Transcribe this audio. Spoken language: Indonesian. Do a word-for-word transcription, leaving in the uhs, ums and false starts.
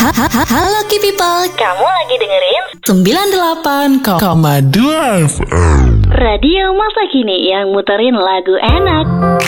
Halo Ki People, Kamu lagi dengerin sembilan puluh delapan koma dua dua F M Radio Masa Kini yang muterin lagu enak.